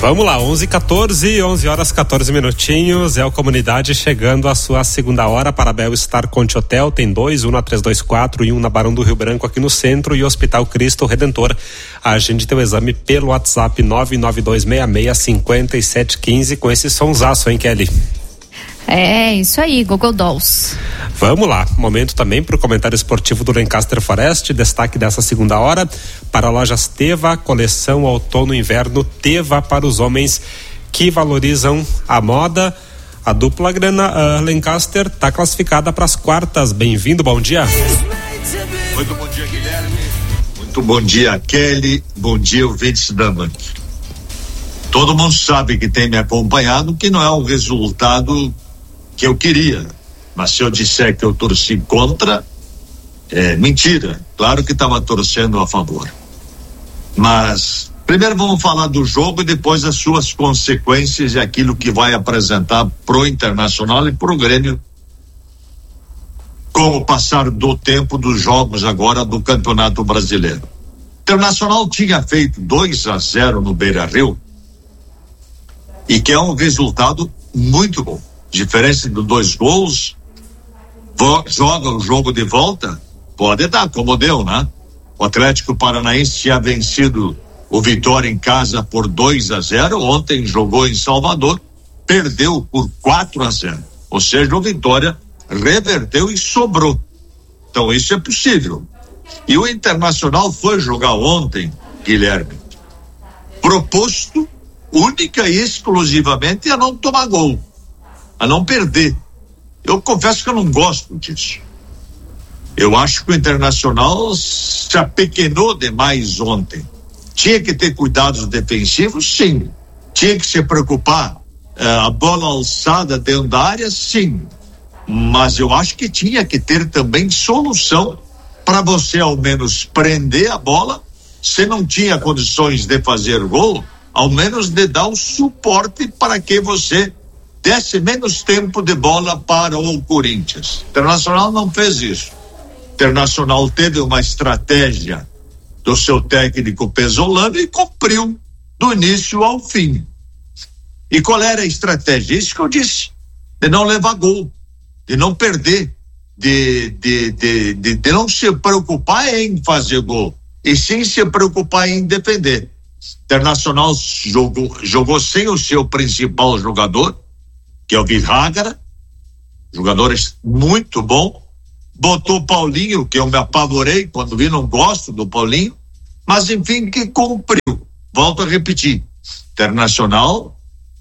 Vamos lá, 11 horas 14 minutinhos, é o Comunidade chegando à sua segunda hora para Bel-Estar Conte Hotel, tem dois, um na 324 e um na Barão do Rio Branco aqui no centro, e Hospital Cristo Redentor. Agende teu exame pelo WhatsApp 992665715 com esse sonsaço, hein, Kelly? É, isso aí, Google Dolls. Vamos lá, momento também para o comentário esportivo do Lancaster Forest, destaque dessa segunda hora para lojas Teva, coleção outono e inverno Teva para os homens que valorizam a moda. A dupla grana Lancaster está classificada para as quartas. Bem-vindo, bom dia. Muito bom dia, Guilherme. Muito bom dia, Kelly. Bom dia, ouvintes da Band. Todo mundo sabe que tem me acompanhado que não é um resultado que eu queria, mas se eu disser que eu torci contra, é mentira. Claro que estava torcendo a favor. Mas primeiro vamos falar do jogo e depois as suas consequências e aquilo que vai apresentar pro Internacional e pro Grêmio com o passar do tempo dos jogos agora do Campeonato Brasileiro. O Internacional tinha feito 2-0 no Beira-Rio e que é um resultado muito bom. Diferença de 2 gols, joga o jogo de volta, pode dar, como deu, né? O Atlético Paranaense tinha vencido o Vitória em casa por 2-0, ontem jogou em Salvador, perdeu por 4-0, ou seja, o Vitória reverteu e sobrou. Então isso é possível. E o Internacional foi jogar ontem, Guilherme, proposto única e exclusivamente a não tomar gol, a não perder. Eu confesso que eu não gosto disso. Eu acho que o Internacional se apequenou demais ontem. Tinha que ter cuidados defensivos, sim. Tinha que se preocupar a bola alçada dentro da área, sim. Mas eu acho que tinha que ter também solução para você ao menos prender a bola. Se não tinha condições de fazer gol, ao menos de dar o suporte para que você desse menos tempo de bola para o Corinthians. O Internacional não fez isso. O Internacional teve uma estratégia do seu técnico Pesolano e cumpriu do início ao fim. E qual era a estratégia? Isso que eu disse, de não levar gol, de não perder, de não se preocupar em fazer gol, e sim se preocupar em defender. O Internacional jogou sem o seu principal jogador, que é o Virrágara, jogador muito bom. Botou o Paulinho, que eu me apavorei quando vi, não gosto do Paulinho, mas enfim, que cumpriu. Volto a repetir, Internacional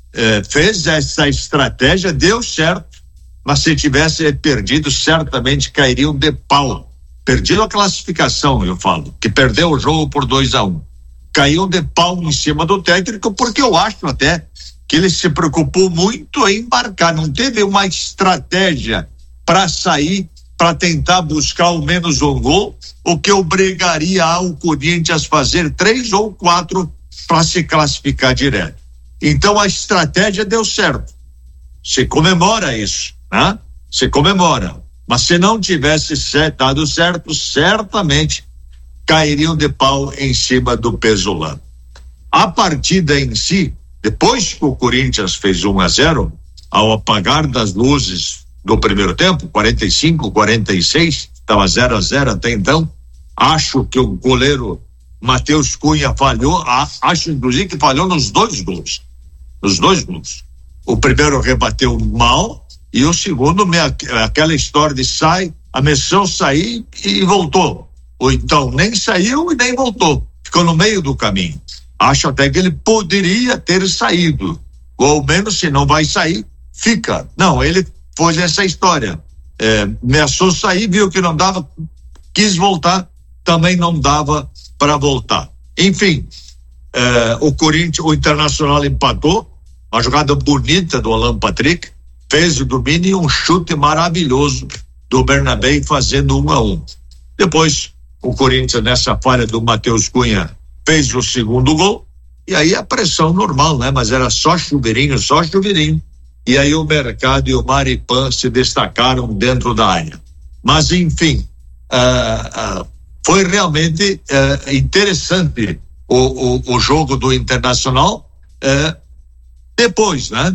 fez essa estratégia, deu certo, mas se tivesse perdido, certamente cairiam de pau. Perdido a classificação, eu falo, que perdeu o jogo por 2-1. Caiu de pau em cima do técnico, porque eu acho até que ele se preocupou muito em marcar, não teve uma estratégia para sair, para tentar buscar ao menos um gol, o que obrigaria ao Corinthians a fazer 3 ou 4 para se classificar direto. Então a estratégia deu certo. Se comemora isso, né? Se comemora. Mas se não tivesse dado certo, certamente cairiam de pau em cima do Pesolano. A partida em si, depois que o Corinthians fez 1-0, ao apagar das luzes do primeiro tempo, 45, 46, estava 0-0 até então, acho que o goleiro Matheus Cunha falhou, acho inclusive que falhou nos 2 gols. Nos 2 gols. O primeiro rebateu mal e o segundo, aquela história de ameaçou sair e voltou. Ou então nem saiu e nem voltou. Ficou no meio do caminho. Acho até que ele poderia ter saído. Ou ao menos, se não vai sair, fica. Não, ele fez essa história. Ameaçou sair, viu que não dava, quis voltar, também não dava para voltar. Enfim, o Internacional empatou, uma jogada bonita do Alan Patrick, fez o domínio e um chute maravilhoso do Bernabé fazendo 1-1. Depois, o Corinthians, nessa falha do Matheus Cunha, fez o segundo gol, e aí a pressão normal, né? Mas era só chuveirinho. E aí o Mercado e o Maripan se destacaram dentro da área. Mas, enfim, foi realmente interessante o jogo do Internacional, depois, né?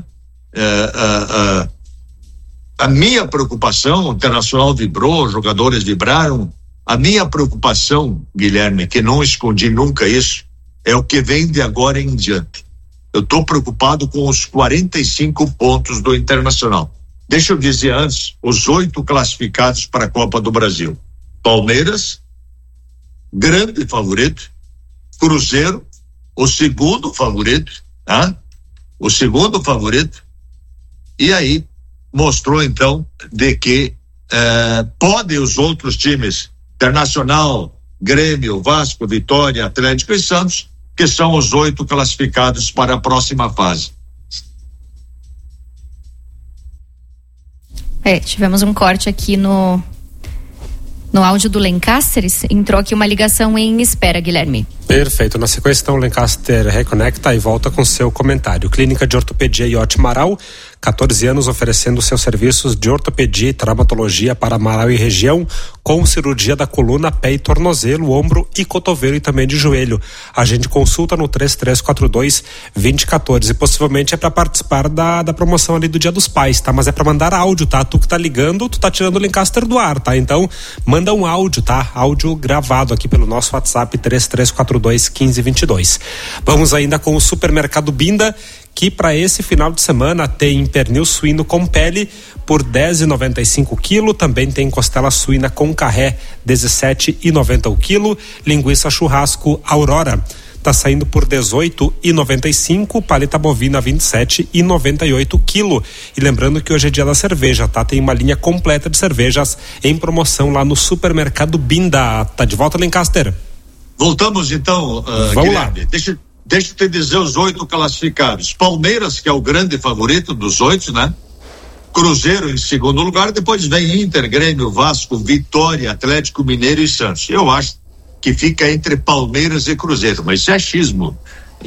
A minha preocupação, o Internacional vibrou, os jogadores vibraram. A minha preocupação, Guilherme, que não escondi nunca isso, é o que vem de agora em diante. Eu estou preocupado com os 45 pontos do Internacional. Deixa eu dizer antes, os 8 classificados para a Copa do Brasil. Palmeiras, grande favorito. Cruzeiro, o segundo favorito, tá? O segundo favorito. E aí mostrou então de que podem os outros times, Internacional, Grêmio, Vasco, Vitória, Atlético e Santos, que são os 8 classificados para a próxima fase. Tivemos um corte aqui no áudio do Lencaster. Entrou aqui uma ligação em espera, Guilherme. Perfeito. Na sequência, então, o Lencaster reconecta e volta com seu comentário. Clínica de Ortopedia Iote Amaral, 14 anos oferecendo seus serviços de ortopedia e traumatologia para Amaral e região, com cirurgia da coluna, pé e tornozelo, ombro e cotovelo e também de joelho. A gente consulta no 3342-2014. Possivelmente é para participar da promoção ali do Dia dos Pais, tá? Mas é para mandar áudio, tá? Tu que tá ligando, tu tá tirando o Lencaster do ar, tá? Então, manda um áudio, tá? Áudio gravado aqui pelo nosso WhatsApp 3342-1522. Vamos ainda com o Supermercado Binda, que para esse final de semana tem pernil suíno com pele por R$10,95 o quilo, também tem costela suína com carré R$17,90 o quilo, linguiça churrasco Aurora tá saindo por R$18,95, paleta bovina R$27,98 o quilo. E lembrando que hoje é dia da cerveja, tá? Tem uma linha completa de cervejas em promoção lá no Supermercado Binda. Tá de volta, Lencaster? Voltamos então, Vamos lá. Deixa eu te dizer os 8 classificados. Palmeiras, que é o grande favorito dos 8, né? Cruzeiro em segundo lugar, depois vem Inter, Grêmio, Vasco, Vitória, Atlético Mineiro e Santos. Eu acho que fica entre Palmeiras e Cruzeiro, mas isso é achismo.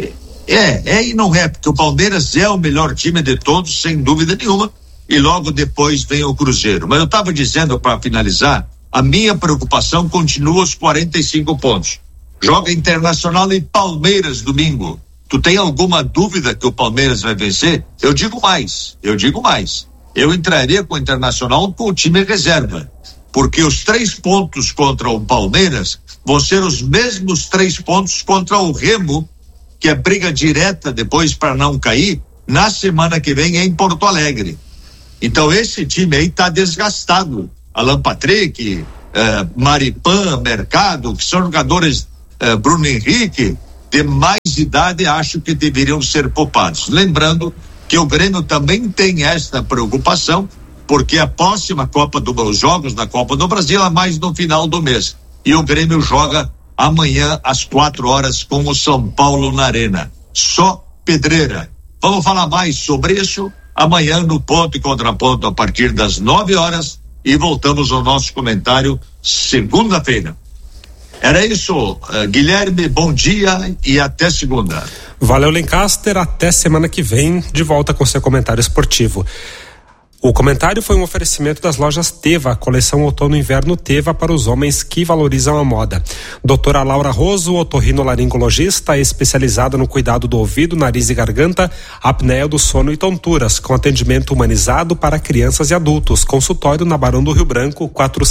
E não é, porque o Palmeiras é o melhor time de todos, sem dúvida nenhuma, e logo depois vem o Cruzeiro. Mas eu estava dizendo, para finalizar, a minha preocupação continua os 45 pontos. Joga Internacional e Palmeiras domingo. Tu tem alguma dúvida que o Palmeiras vai vencer? Eu digo mais. Eu entraria com o Internacional com o time reserva, porque os 3 pontos contra o Palmeiras vão ser os mesmos 3 pontos contra o Remo, que é briga direta depois para não cair, na semana que vem em Porto Alegre. Então esse time aí tá desgastado. Alan Patrick, Maripan, Mercado, que são jogadores, Bruno Henrique, de mais idade, acho que deveriam ser poupados. Lembrando que o Grêmio também tem esta preocupação, porque a próxima os jogos da Copa do Brasil é mais no final do mês. E o Grêmio joga amanhã às 4h com o São Paulo na Arena. Só pedreira. Vamos falar mais sobre isso amanhã no Ponto e Contraponto a partir das 9h e voltamos ao nosso comentário segunda-feira. Era isso, Guilherme, bom dia e até segunda. Valeu, Lencaster, até semana que vem, de volta com seu comentário esportivo. O comentário foi um oferecimento das lojas Teva, coleção outono e inverno Teva para os homens que valorizam a moda. Doutora Laura Roso, otorrinolaringologista, especializada no cuidado do ouvido, nariz e garganta, apneia do sono e tonturas, com atendimento humanizado para crianças e adultos. Consultório na Barão do Rio Branco,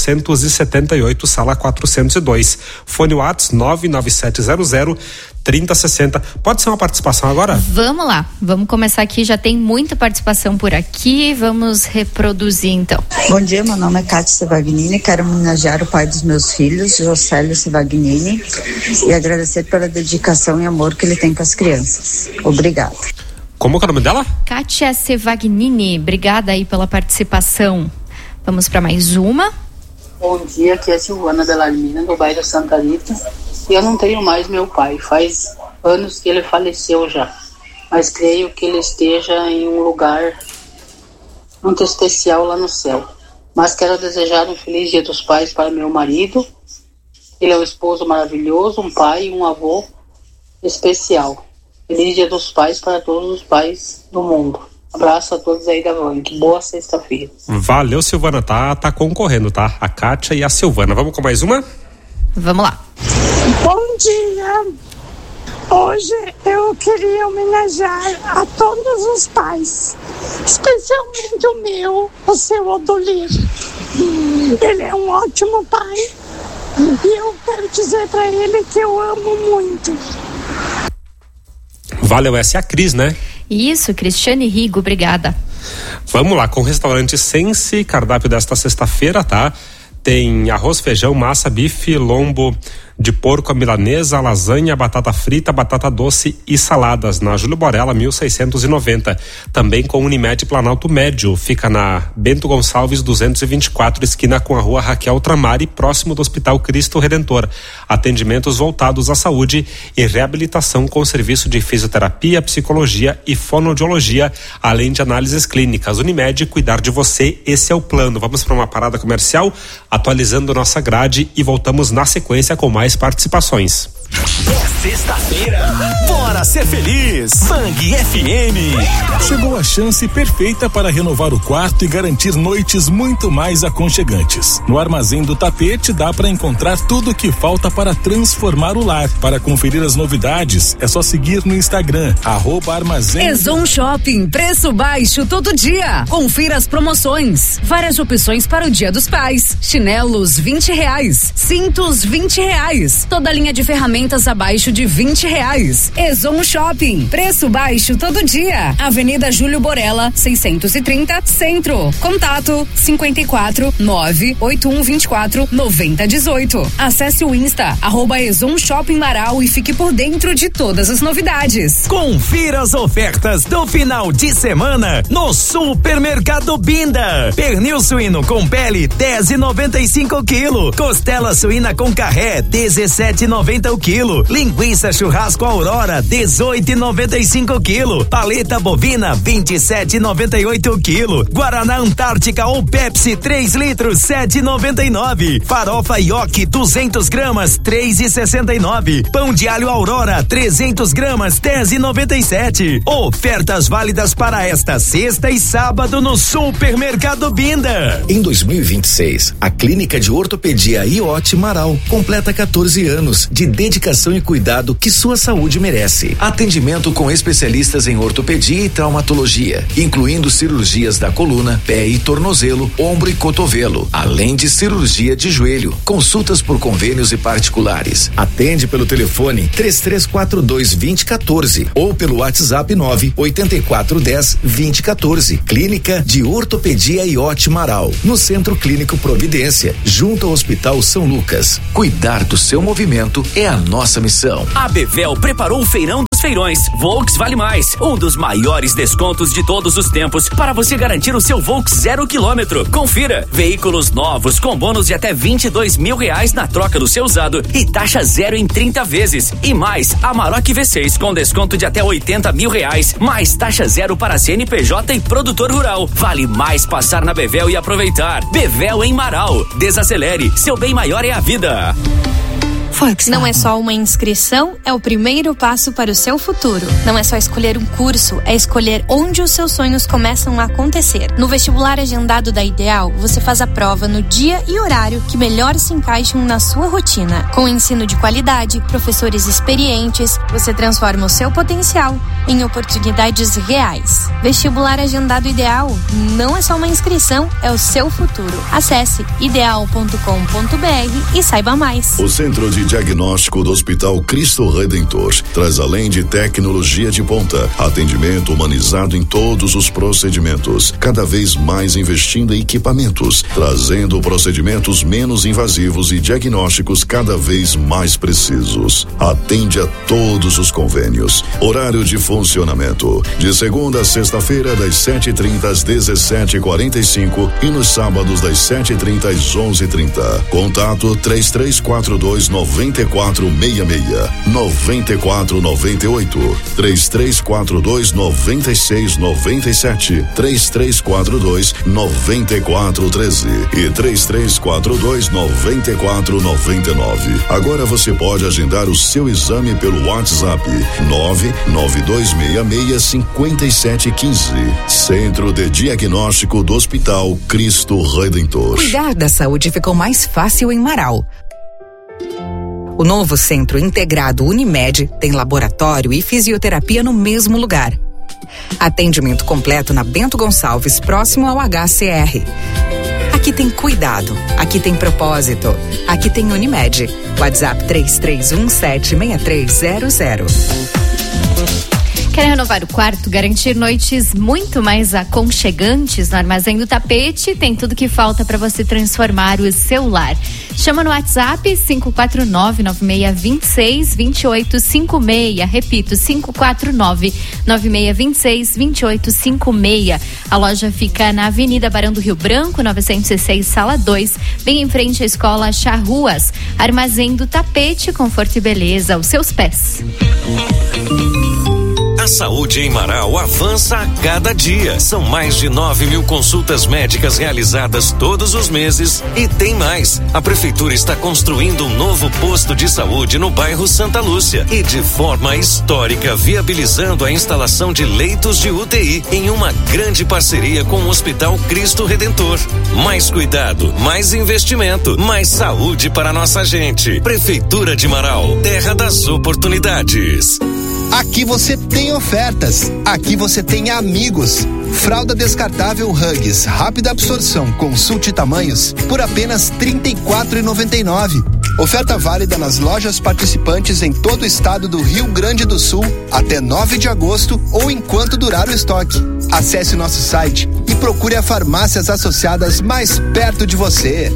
478, sala 402. Fone WhatsApp 99700-3060. Pode ser uma participação agora? Vamos lá, vamos começar aqui, já tem muita participação por aqui, vamos reproduzir então. Bom dia, meu nome é Cátia Sevagnini, quero homenagear o pai dos meus filhos, Josélio Sevagnini, e agradecer pela dedicação e amor que ele tem com as crianças. Obrigada. Como que é o nome dela? Cátia Sevagnini, obrigada aí pela participação. Vamos para mais uma. Bom dia, aqui é a Silvana Belarmina, do bairro Santa Rita. E eu não tenho mais meu pai, faz anos que ele faleceu já, mas creio que ele esteja em um lugar muito especial lá no céu. Mas quero desejar um feliz Dia dos Pais para meu marido. Ele é um esposo maravilhoso, um pai e um avô especial. Feliz Dia dos Pais para todos os pais do mundo. Abraço a todos aí da Vank. Boa sexta-feira. Valeu, Silvana. Tá concorrendo, tá? A Cátia e a Silvana. Vamos com mais uma? Vamos lá. Bom dia. Hoje eu queria homenagear a todos os pais, especialmente o meu, o seu Odolir. Ele é um ótimo pai e eu quero dizer para ele que eu amo muito. Valeu, essa é a Cris, né? Isso, Cristiane Rigo, obrigada. Vamos lá, com o restaurante Sense, cardápio desta sexta-feira, tá? Tem arroz, feijão, massa, bife, lombo de porco, a milanesa, lasanha, batata frita, batata doce e saladas, na Júlio Borella, 1690. Também com Unimed Planalto Médio, fica na Bento Gonçalves 224, esquina com a rua Raquel Tramari, próximo do Hospital Cristo Redentor. Atendimentos voltados à saúde e reabilitação com serviço de fisioterapia, psicologia e fonoaudiologia, além de análises clínicas. Unimed, cuidar de você, esse é o plano. Vamos para uma parada comercial, atualizando nossa grade e voltamos na sequência com mais participações. É sexta-feira, bora ser feliz. Bang FM. Chegou a chance perfeita para renovar o quarto e garantir noites muito mais aconchegantes. No Armazém do Tapete dá para encontrar tudo o que falta para transformar o lar. Para conferir as novidades, é só seguir no Instagram @armazém. Ezon Shopping, preço baixo todo dia. Confira as promoções. Várias opções para o Dia dos Pais. Chinelos R$20, cintos R$20. Toda linha de ferramentas abaixo de R$20. Ezon Shopping, preço baixo todo dia. Avenida Júlio Borella, 630, Centro. Contato 54 981 24 90 18. Acesse o Insta @Ezon Shopping Marau e fique por dentro de todas as novidades. Confira as ofertas do final de semana no Supermercado Binda. Pernil suíno com pele 10,95 kg. Costela suína com carré 17,90 o quilo. Linguiça churrasco Aurora 18,95 kg. Paleta bovina 27,98 o quilo. Guaraná Antártica ou Pepsi 3 litros 7,99. Farofa Yoki 200 gramas 3,69. Pão de alho Aurora 300 gramas 10,97. Ofertas válidas para esta sexta e sábado no Supermercado Binda. Em 2026, a Clínica de Ortopedia IOT Marau completa 14 anos de dedicação e cuidado que sua saúde merece. Atendimento com especialistas em ortopedia e traumatologia, incluindo cirurgias da coluna, pé e tornozelo, ombro e cotovelo, além de cirurgia de joelho. Consultas por convênios e particulares. Atende pelo telefone 3342-2014 ou pelo WhatsApp 98410-2014. Clínica de Ortopedia IOT Marau, no Centro Clínico Providência, junto ao Hospital São Lucas. Cuidar do seu movimento é a nossa missão. A Bevel preparou o feirão dos feirões. Volks Vale Mais, um dos maiores descontos de todos os tempos para você garantir o seu Volks 0 km. Confira, veículos novos com bônus de até R$22 mil na troca do seu usado e taxa zero em 30 vezes. E mais, Amarok V6 com desconto de até R$80 mil, mais taxa zero para CNPJ e produtor rural. Vale mais passar na Bevel e aproveitar. Bevel em Marau. Desacelere, seu bem maior é a vida. Não é só uma inscrição, é o primeiro passo para o seu futuro. Não é só escolher um curso, é escolher onde os seus sonhos começam a acontecer. No vestibular agendado da Ideal, você faz a prova no dia e horário que melhor se encaixam na sua rotina. Com ensino de qualidade, professores experientes, você transforma o seu potencial em oportunidades reais. Vestibular agendado Ideal não é só uma inscrição, é o seu futuro. Acesse ideal.com.br e saiba mais. O Centro de Diagnóstico do Hospital Cristo Redentor traz, além de tecnologia de ponta, atendimento humanizado em todos os procedimentos, cada vez mais investindo em equipamentos, trazendo procedimentos menos invasivos e diagnósticos cada vez mais precisos. Atende a todos os convênios. Horário de funcionamento: de segunda a sexta-feira das 7h30 às 17h45 e nos sábados das 7h30 às 11h30. Contato 3342-9466, 9498, 3342-9697, 3342-9413 e 3342-9499. Agora você pode agendar o seu exame pelo WhatsApp 992665715. Centro de Diagnóstico do Hospital Cristo Redentor. Cuidar da saúde ficou mais fácil em Marau. O novo Centro Integrado Unimed tem laboratório e fisioterapia no mesmo lugar. Atendimento completo na Bento Gonçalves, próximo ao HCR. Aqui tem cuidado, aqui tem propósito, aqui tem Unimed. WhatsApp 33176300. Quer renovar o quarto, garantir noites muito mais aconchegantes no Armazém do Tapete? Tem tudo que falta para você transformar o seu lar. Chama no WhatsApp 549-9626-2856. Repito, 549-9626-2856. A loja fica na Avenida Barão do Rio Branco, 906, Sala 2, bem em frente à Escola Charruas. Armazém do Tapete, conforto e beleza aos seus pés. A saúde em Marau avança a cada dia. São mais de 9.000 consultas médicas realizadas todos os meses e tem mais. A prefeitura está construindo um novo posto de saúde no bairro Santa Lúcia e de forma histórica viabilizando a instalação de leitos de UTI em uma grande parceria com o Hospital Cristo Redentor. Mais cuidado, mais investimento, mais saúde para nossa gente. Prefeitura de Marau, terra das oportunidades. Aqui você tem ofertas, aqui você tem amigos. Fralda descartável Huggies, rápida absorção, consulte tamanhos, por apenas R$ 34,99. Oferta válida nas lojas participantes em todo o estado do Rio Grande do Sul até 9 de agosto ou enquanto durar o estoque. Acesse nosso site e procure a farmácias associadas mais perto de você.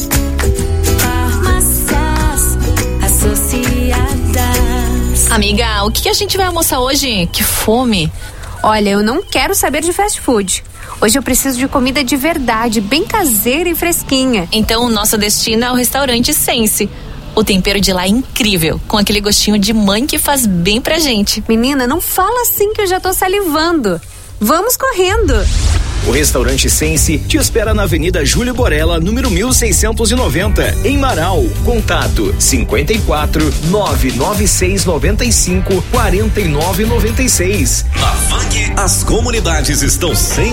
Farmácias Associadas. Amiga, o que a gente vai almoçar hoje? Que fome! Olha, eu não quero saber de fast food. Hoje eu preciso de comida de verdade, bem caseira e fresquinha. Então o nosso destino é o restaurante Sense. O tempero de lá é incrível, com aquele gostinho de mãe que faz bem pra gente. Menina, não fala assim que eu já tô salivando. Vamos correndo! O restaurante Sense te espera na Avenida Júlio Borella, número 1690, em Marau. Contato 54 996 95 49 96. Na FANG, as comunidades estão sempre